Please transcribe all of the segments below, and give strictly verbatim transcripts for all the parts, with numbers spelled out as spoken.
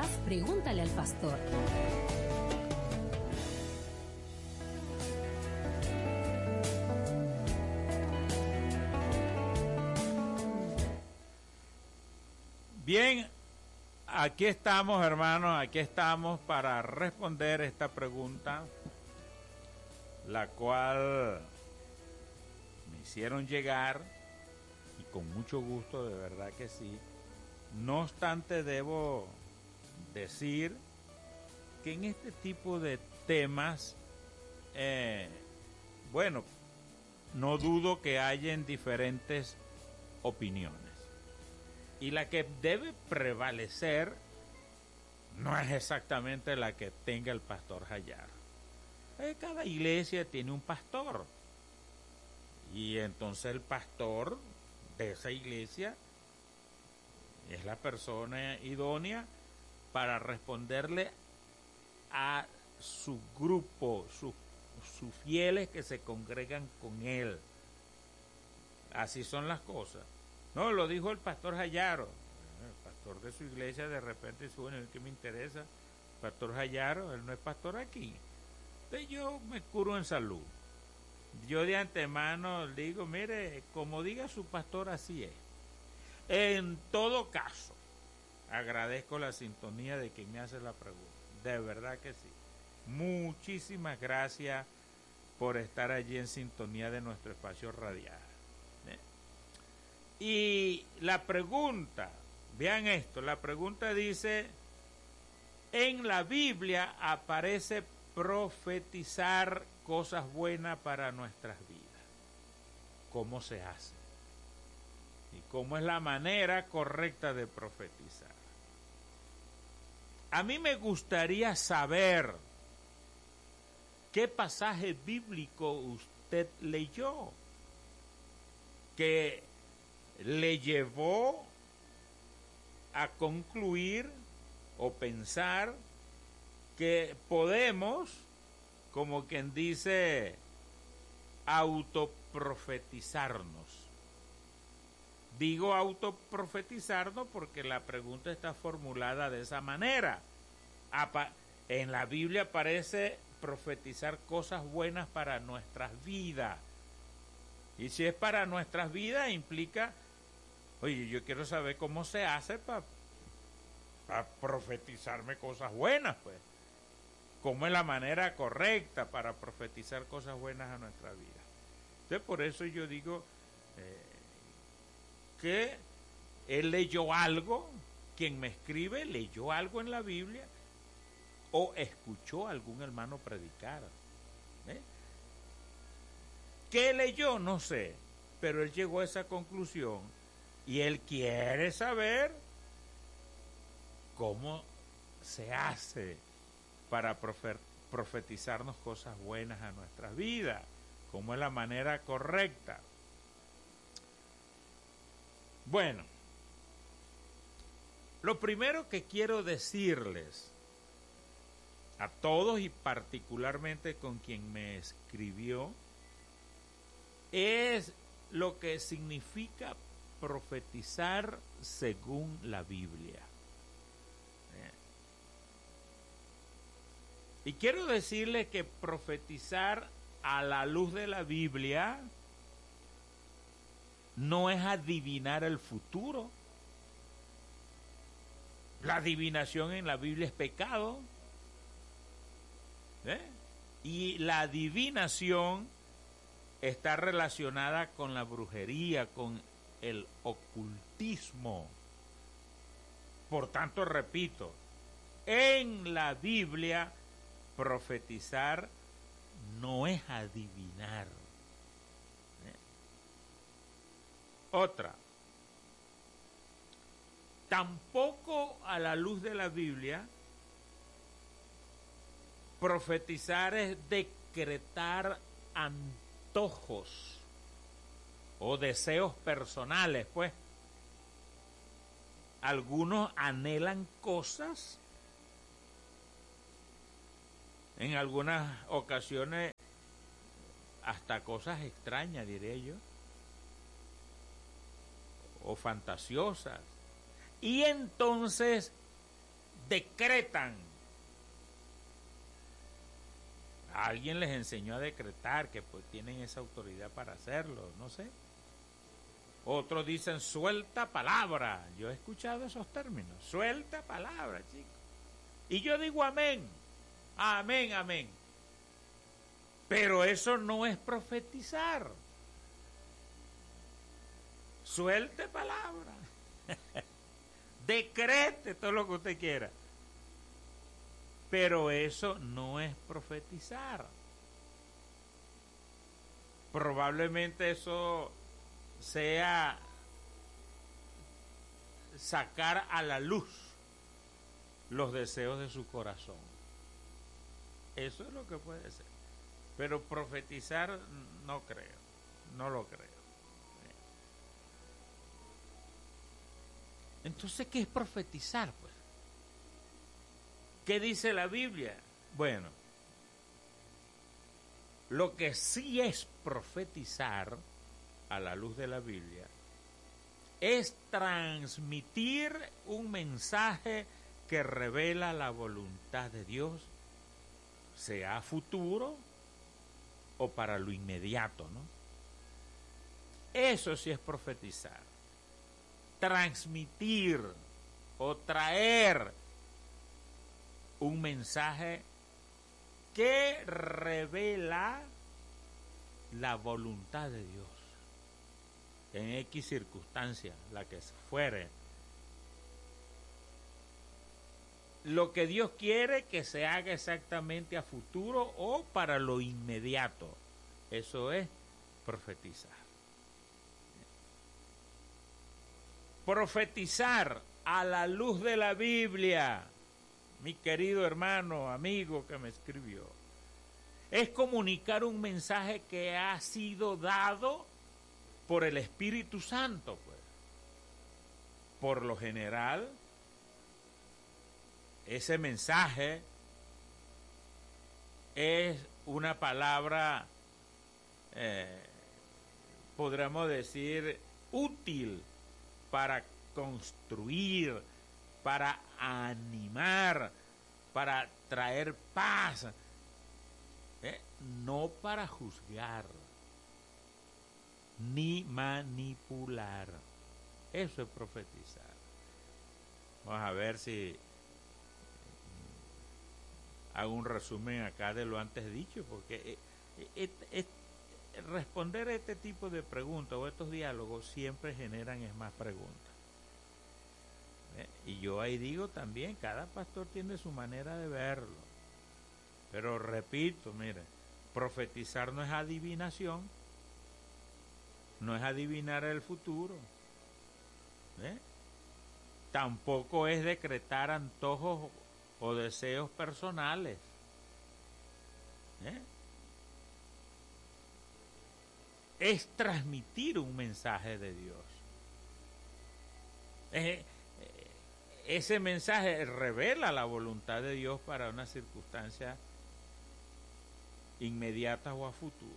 escuchas Pregúntale al Pastor. Bien, aquí estamos, hermanos, aquí estamos para responder esta pregunta, la cual me hicieron llegar, y con mucho gusto, de verdad que sí. No obstante, debo decir que en este tipo de temas, eh, bueno, no dudo que hayan diferentes opiniones. Y la que debe prevalecer no es exactamente la que tenga el pastor Jayar. Eh, cada iglesia tiene un pastor. Y entonces el pastor de esa iglesia es la persona idónea para responderle a su grupo, sus su fieles que se congregan con él. Así son las cosas. No, lo dijo el pastor Jayaro, el pastor de su iglesia. De repente dice, bueno, ¿qué me interesa? El pastor Jayaro, él no es pastor aquí. Entonces yo me curo en salud. Yo de antemano digo, mire, como diga su pastor, así es. En todo caso, agradezco la sintonía de quien me hace la pregunta. De verdad que sí. Muchísimas gracias por estar allí en sintonía de nuestro espacio radial. ¿Eh? Y la pregunta, vean esto, la pregunta dice, en la Biblia aparece profetizar cosas buenas para nuestras vidas. ¿Cómo se hace? ¿Y cómo es la manera correcta de profetizar? A mí me gustaría saber qué pasaje bíblico usted leyó que le llevó a concluir o pensar que podemos, como quien dice, autoprofetizarnos. Digo autoprofetizarnos porque la pregunta está formulada de esa manera. En la Biblia aparece profetizar cosas buenas para nuestras vidas. Y si es para nuestras vidas, implica, oye, yo quiero saber cómo se hace para pa profetizarme cosas buenas, pues. ¿Cómo es la manera correcta para profetizar cosas buenas a nuestra vida? Entonces, por eso yo digo eh, que él leyó algo, quien me escribe leyó algo en la Biblia o escuchó a algún hermano predicar. ¿Eh? ¿Qué leyó? No sé, pero él llegó a esa conclusión y él quiere saber cómo se hace para profetizarnos cosas buenas a nuestras vidas, cómo es la manera correcta. Bueno, lo primero que quiero decirles a todos y particularmente con quien me escribió es lo que significa profetizar según la Biblia. Y quiero decirle que profetizar a la luz de la Biblia no es adivinar el futuro. La adivinación en la Biblia es pecado. ¿Eh? Y la adivinación está relacionada con la brujería, con el ocultismo. Por tanto, repito, en la Biblia profetizar no es adivinar. ¿Eh? Otra. Tampoco a la luz de la Biblia profetizar es decretar antojos o deseos personales, pues. Algunos anhelan cosas, en algunas ocasiones hasta cosas extrañas, diré yo, o fantasiosas. Y entonces decretan. Alguien les enseñó a decretar, que pues tienen esa autoridad para hacerlo, no sé. Otros dicen suelta palabra. Yo he escuchado esos términos, suelta palabra, chicos. Y yo digo amén, amén, amén. Pero eso no es profetizar. Suelte palabra. Decrete todo lo que usted quiera. Pero eso no es profetizar. Probablemente eso sea sacar a la luz los deseos de su corazón. Eso es lo que puede ser. Pero profetizar no creo, no lo creo. Entonces, ¿qué es profetizar, pues? ¿Qué dice la Biblia? Bueno, lo que sí es profetizar, a la luz de la Biblia, es transmitir un mensaje que revela la voluntad de Dios, sea futuro o para lo inmediato, ¿no? Eso sí es profetizar. Transmitir o traer un mensaje que revela la voluntad de Dios en X circunstancia, la que fuere. Lo que Dios quiere que se haga exactamente a futuro o para lo inmediato. Eso es profetizar. Profetizar a la luz de la Biblia, mi querido hermano, amigo que me escribió, es comunicar un mensaje que ha sido dado por el Espíritu Santo, pues. Por lo general, ese mensaje es una palabra, eh, podríamos decir, útil para construir, para animar, para traer paz, ¿eh? No para juzgar ni manipular. Eso es profetizar. Vamos a ver si hago un resumen acá de lo antes dicho, porque es, es, es, responder a este tipo de preguntas o estos diálogos siempre generan es más preguntas. ¿Eh? Y yo ahí digo también, cada pastor tiene su manera de verlo. Pero repito, mire, profetizar no es adivinación, no es adivinar el futuro. ¿Eh? Tampoco es decretar antojos o deseos personales. ¿Eh? Es transmitir un mensaje de Dios. Eh, eh, ese mensaje revela la voluntad de Dios para una circunstancia inmediata o a futuro.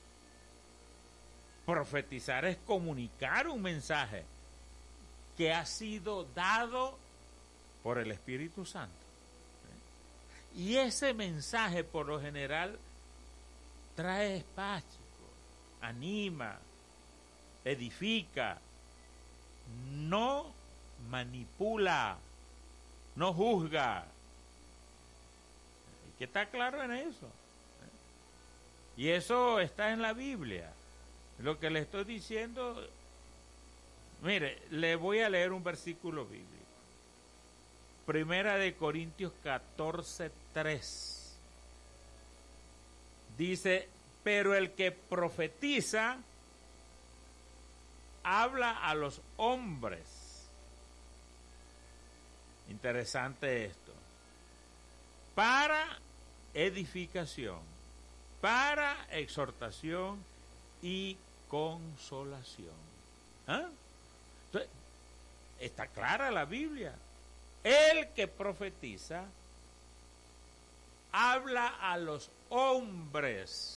Profetizar es comunicar un mensaje que ha sido dado por el Espíritu Santo. ¿Eh? Y ese mensaje, por lo general, trae paz, anima, edifica, no manipula, no juzga. ¿Y que está claro en eso? ¿Eh? Y eso está en la Biblia. Lo que le estoy diciendo, mire, le voy a leer un versículo bíblico. Primera de Corintios catorce, tres. Dice, pero el que profetiza habla a los hombres. Interesante esto. Para edificación, para exhortación y consolación. ¿Ah? Entonces, está clara la Biblia. El que profetiza habla a los hombres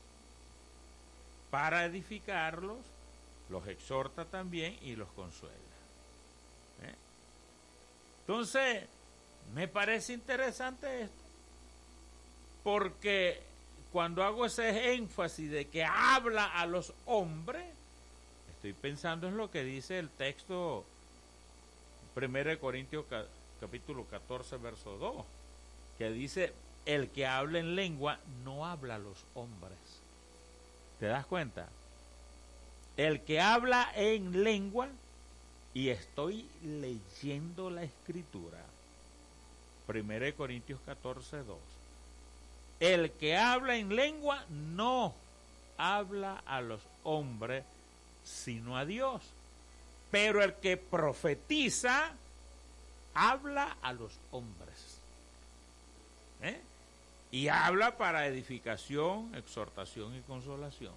para edificarlos, los exhorta también y los consuela. ¿Eh? Entonces, Me parece interesante esto, porque cuando hago ese énfasis de que habla a los hombres, estoy pensando en lo que dice el texto primero de Corintios capítulo catorce, verso dos, que dice, el que habla en lengua no habla a los hombres. ¿Te das cuenta? El que habla en lengua, y estoy leyendo la escritura, primero de Corintios catorce, dos. El que habla en lengua no habla a los hombres, sino a Dios. Pero el que profetiza, habla a los hombres. ¿Eh? Y habla para edificación, exhortación y consolación.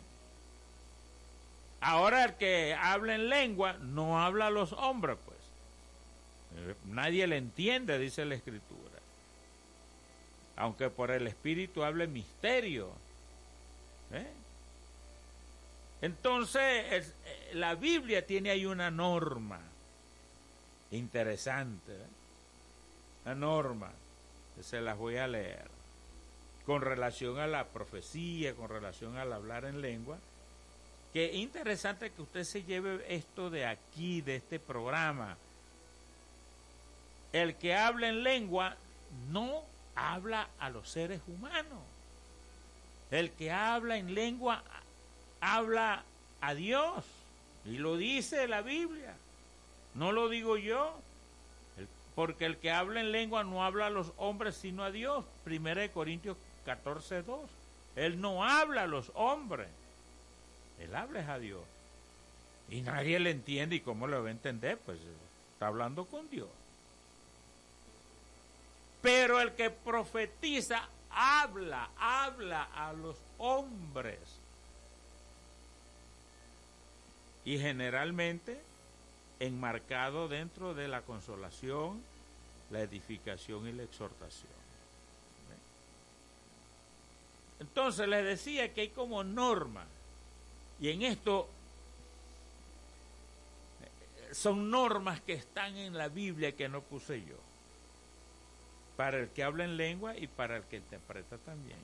Ahora el que habla en lengua no habla a los hombres, pues. Eh, nadie le entiende, dice la Escritura. Aunque por el Espíritu hable misterio. ¿Eh? Entonces, es, eh, la Biblia tiene ahí una norma interesante. ¿Eh? Una norma, que se las voy a leer. Con relación a la profecía, con relación al hablar en lengua. Que es interesante que usted se lleve esto de aquí, de este programa. El que habla en lengua no habla a los seres humanos. El que habla en lengua habla a Dios. Y lo dice la Biblia. No lo digo yo. El, porque el que habla en lengua no habla a los hombres sino a Dios. primero de Corintios catorce, dos. Él no habla a los hombres. Él habla es a Dios. Y nadie le entiende. ¿Y cómo le va a entender? Pues está hablando con Dios. Pero el que profetiza habla, habla a los hombres. Y generalmente enmarcado dentro de la consolación, la edificación y la exhortación. Entonces les decía que hay como norma. Y en esto son normas que están en la Biblia que no puse yo. Para el que habla en lengua y para el que interpreta también.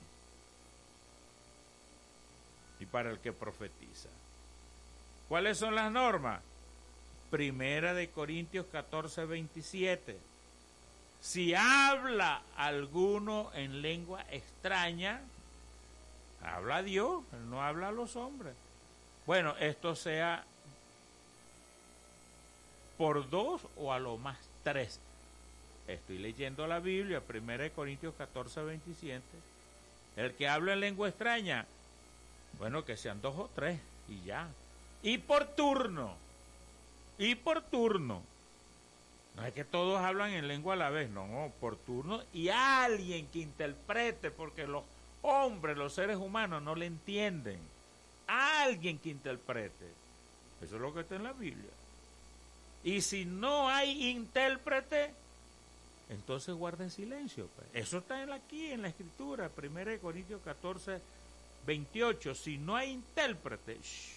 Y para el que profetiza. ¿Cuáles son las normas? Primera de Corintios catorce, veintisiete. Si habla alguno en lengua extraña, habla a Dios, él no habla a los hombres. Bueno, esto sea por dos o a lo más tres. Estoy leyendo la Biblia, primera de Corintios catorce, veintisiete. El que habla en lengua extraña, bueno, que sean dos o tres y ya. Y por turno, y por turno. No es que todos hablan en lengua a la vez, no, por turno. Y alguien que interprete, porque los hombres, los seres humanos no le entienden. Alguien que interprete. Eso es lo que está en la Biblia. Y si no hay intérprete, entonces guarden silencio. Pues. Eso está en la, aquí en la Escritura, primera de Corintios catorce, veintiocho. Si no hay intérprete, shh,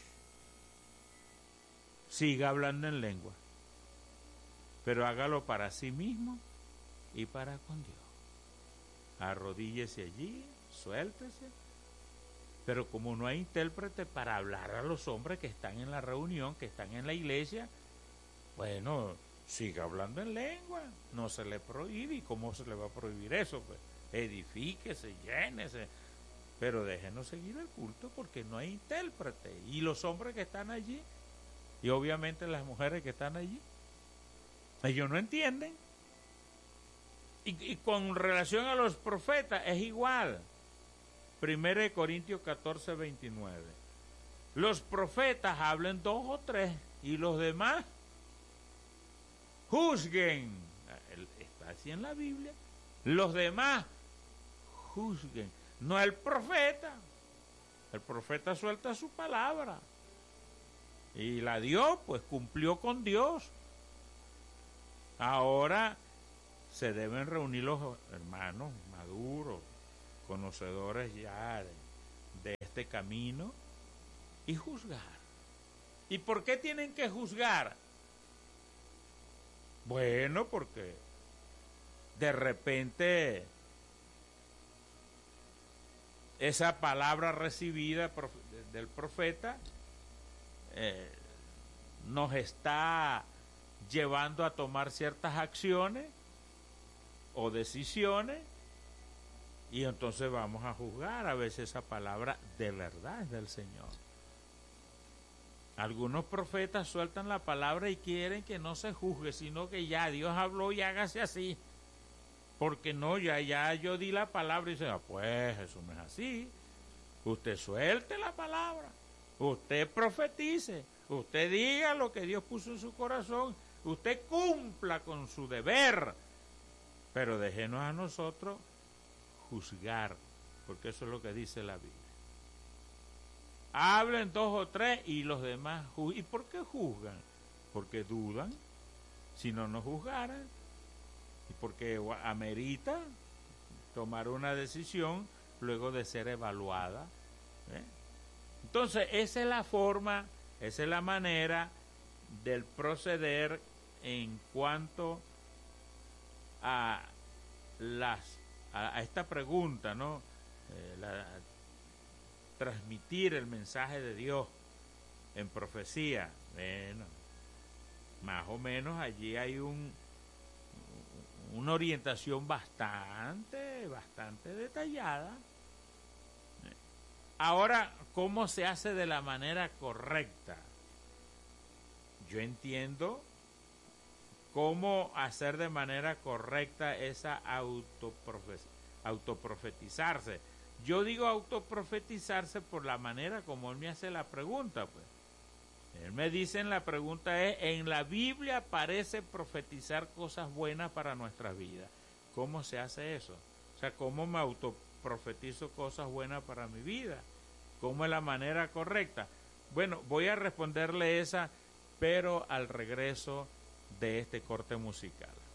siga hablando en lengua. Pero hágalo para sí mismo y para con Dios. Arrodíllese allí, suéltese. Pero como no hay intérprete para hablar a los hombres que están en la reunión, que están en la iglesia, bueno, siga hablando en lengua, no se le prohíbe. ¿Y cómo se le va a prohibir eso? Pues edifíquese, llénese, pero déjenos seguir el culto porque no hay intérprete. Y los hombres que están allí, y obviamente las mujeres que están allí, ellos no entienden. Y, y con relación a los profetas es igual. primera de Corintios catorce, veintinueve. Los profetas hablen dos o tres y los demás juzguen. Está así en la Biblia. Los demás juzguen. No el profeta. El profeta suelta su palabra. Y la dio, pues cumplió con Dios. Ahora se deben reunir los hermanos maduros, conocedores ya de, de este camino, y juzgar. ¿Y por qué tienen que juzgar? Bueno, porque de repente esa palabra recibida del profeta eh, nos está llevando a tomar ciertas acciones o decisiones, y entonces vamos a juzgar a veces esa palabra de verdad es del Señor. Algunos profetas sueltan la palabra y quieren que no se juzgue, sino que ya Dios habló y hágase así. Porque no, ya, ya yo di la palabra y dice, ah, pues eso no es así. Usted suelte la palabra, usted profetice, usted diga lo que Dios puso en su corazón, usted cumpla con su deber, pero déjenos a nosotros juzgar, porque eso es lo que dice la Biblia. Hablen dos o tres y los demás juzgan. ¿Y por qué juzgan? Porque dudan. Si no nos juzgaran, y porque amerita tomar una decisión luego de ser evaluada. ¿eh? Entonces, esa es la forma, esa es la manera del proceder en cuanto a las a, a esta pregunta, ¿no? Eh, la, transmitir el mensaje de Dios en profecía. Bueno, más o menos allí hay un una orientación bastante, bastante detallada. Ahora, ¿cómo se hace de la manera correcta? Yo entiendo cómo hacer de manera correcta esa autoprofes- autoprofetizarse. Yo digo autoprofetizarse por la manera como él me hace la pregunta, pues. Él me dice en la pregunta es, en la Biblia parece profetizar cosas buenas para nuestras vidas. ¿Cómo se hace eso? O sea, ¿cómo me autoprofetizo cosas buenas para mi vida? ¿Cómo es la manera correcta? Bueno, voy a responderle esa, pero al regreso de este corte musical.